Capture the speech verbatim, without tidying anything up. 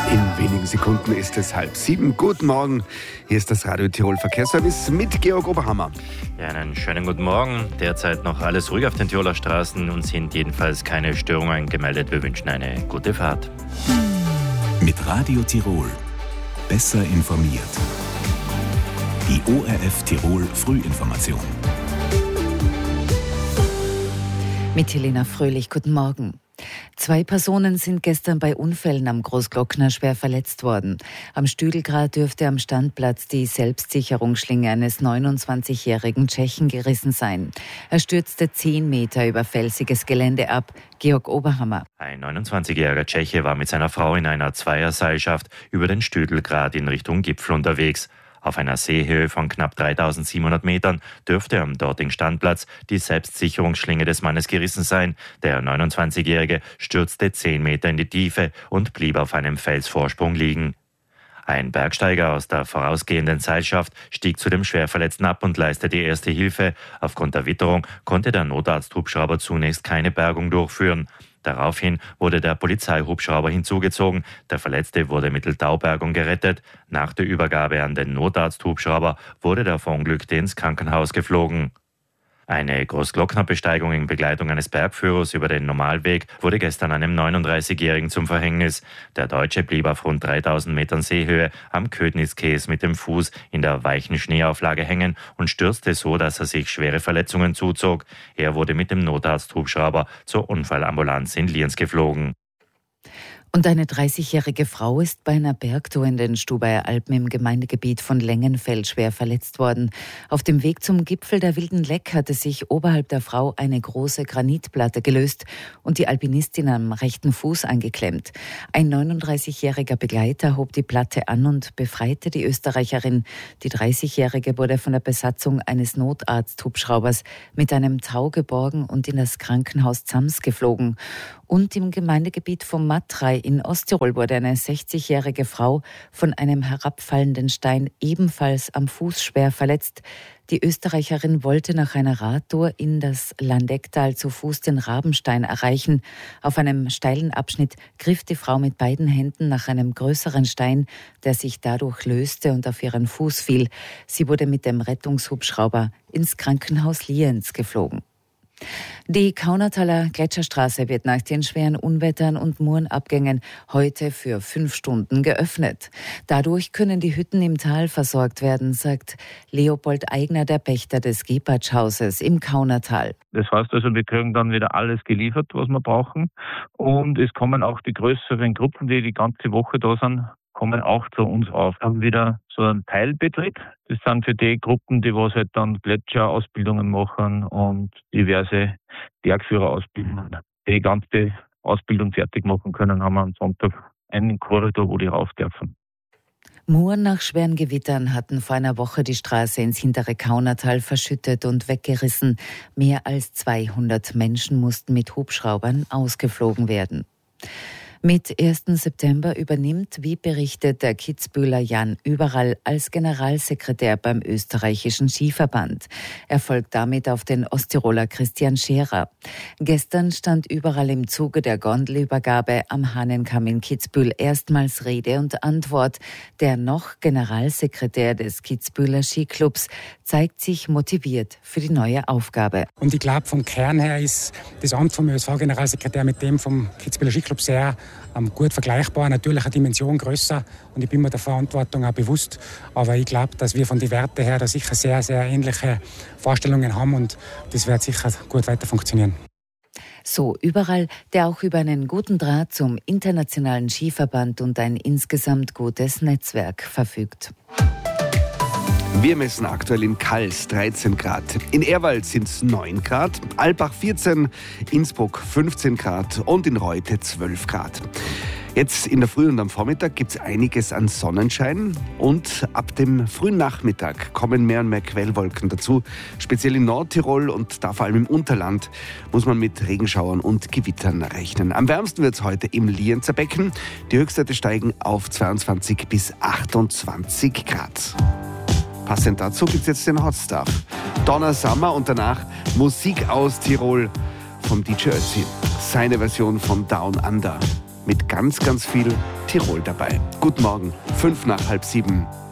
In wenigen Sekunden ist es halb sieben. Guten Morgen, hier ist das Radio Tirol Verkehrsservice mit Georg Oberhammer. Ja, einen schönen guten Morgen. Derzeit noch alles ruhig auf den Tiroler Straßen und sind jedenfalls keine Störungen gemeldet. Wir wünschen eine gute Fahrt. Mit Radio Tirol besser informiert. Die O R F Tirol Frühinformation. Mit Helena Fröhlich, guten Morgen. Zwei Personen sind gestern bei Unfällen am Großglockner schwer verletzt worden. Am Stüdelgrat dürfte am Standplatz die Selbstsicherungsschlinge eines neunundzwanzigjährigen Tschechen gerissen sein. Er stürzte zehn Meter über felsiges Gelände ab. Georg Oberhammer. Ein neunundzwanzigjähriger Tscheche war mit seiner Frau in einer Zweierseilschaft über den Stüdelgrat in Richtung Gipfel unterwegs. Auf einer Seehöhe von knapp dreitausendsiebenhundert Metern dürfte am dortigen Standplatz die Selbstsicherungsschlinge des Mannes gerissen sein. Der neunundzwanzigjährige stürzte zehn Meter in die Tiefe und blieb auf einem Felsvorsprung liegen. Ein Bergsteiger aus der vorausgehenden Seilschaft stieg zu dem Schwerverletzten ab und leistete erste Hilfe. Aufgrund der Witterung konnte der Notarzthubschrauber zunächst keine Bergung durchführen. Daraufhin wurde der Polizeihubschrauber hinzugezogen. Der Verletzte wurde mittels Taubergung gerettet. Nach der Übergabe an den Notarzthubschrauber wurde der Verunglückte ins Krankenhaus geflogen. Eine Großglocknerbesteigung in Begleitung eines Bergführers über den Normalweg wurde gestern einem neununddreißigjährigen zum Verhängnis. Der Deutsche blieb auf rund dreitausend Metern Seehöhe am Ködnitzkäs mit dem Fuß in der weichen Schneeauflage hängen und stürzte so, dass er sich schwere Verletzungen zuzog. Er wurde mit dem Notarzthubschrauber zur Unfallambulanz in Lienz geflogen. Und eine dreißigjährige Frau ist bei einer Bergtour in den Stubaier Alpen im Gemeindegebiet von Lengenfeld schwer verletzt worden. Auf dem Weg zum Gipfel der Wilden Leck hatte sich oberhalb der Frau eine große Granitplatte gelöst und die Alpinistin am rechten Fuß eingeklemmt. Ein neununddreißigjähriger Begleiter hob die Platte an und befreite die Österreicherin. Die dreißigjährige wurde von der Besatzung eines Notarzthubschraubers mit einem Tau geborgen und in das Krankenhaus Zams geflogen. Und im Gemeindegebiet von Matrei in Osttirol wurde eine sechzigjährige Frau von einem herabfallenden Stein ebenfalls am Fuß schwer verletzt. Die Österreicherin wollte nach einer Radtour in das Landecktal zu Fuß den Rabenstein erreichen. Auf einem steilen Abschnitt griff die Frau mit beiden Händen nach einem größeren Stein, der sich dadurch löste und auf ihren Fuß fiel. Sie wurde mit dem Rettungshubschrauber ins Krankenhaus Lienz geflogen. Die Kaunertaler Gletscherstraße wird nach den schweren Unwettern und Murenabgängen heute für fünf Stunden geöffnet. Dadurch können die Hütten im Tal versorgt werden, sagt Leopold Eigner, der Pächter des Gebhartschhauses im Kaunertal. Das heißt also, wir kriegen dann wieder alles geliefert, was wir brauchen. Und es kommen auch die größeren Gruppen, die die ganze Woche da sind, kommen auch zu uns auf. Wir haben wieder so einen Teilbetrieb. Das sind für die Gruppen, die was halt dann Gletscherausbildungen machen und diverse Bergführerausbildungen. Die die ganze Ausbildung fertig machen können, haben wir am Sonntag einen Korridor, wo die rauf dürfen. Muren nach schweren Gewittern hatten vor einer Woche die Straße ins hintere Kaunertal verschüttet und weggerissen. Mehr als zweihundert Menschen mussten mit Hubschraubern ausgeflogen werden. Mit ersten September übernimmt, wie berichtet, der Kitzbüheler Jan Überall als Generalsekretär beim österreichischen Skiverband. Er folgt damit auf den Osttiroler Christian Scherer. Gestern stand Überall im Zuge der Gondelübergabe am Hahnenkamm in Kitzbühel erstmals Rede und Antwort. Der noch Generalsekretär des Kitzbüheler Skiclubs zeigt sich motiviert für die neue Aufgabe. Und ich glaube, vom Kern her ist das Amt vom Ö S V-Generalsekretär mit dem vom Kitzbüheler Skiclub sehr ähm, gut vergleichbar, natürlich eine Dimension größer und ich bin mir der Verantwortung auch bewusst. Aber ich glaube, dass wir von den Werten her da sicher sehr, sehr ähnliche Vorstellungen haben und das wird sicher gut weiter funktionieren. So Überall, der auch über einen guten Draht zum internationalen Skiverband und ein insgesamt gutes Netzwerk verfügt. Wir messen aktuell in Kals dreizehn Grad. In Erwald sind es neun Grad, Albach vierzehn, Innsbruck fünfzehn Grad und in Reute zwölf Grad. Jetzt in der Früh und am Vormittag gibt es einiges an Sonnenschein und ab dem frühen Nachmittag kommen mehr und mehr Quellwolken dazu. Speziell in Nordtirol und da vor allem im Unterland muss man mit Regenschauern und Gewittern rechnen. Am wärmsten wird es heute im Lienzer Becken. Die Höchstwerte steigen auf zweiundzwanzig bis achtundzwanzig Grad. Passend dazu gibt es jetzt den Hotstuff. Donna Summer und danach Musik aus Tirol vom D J Ötzi. Seine Version von Down Under. Mit ganz, ganz viel Tirol dabei. Guten Morgen, fünf nach halb sieben.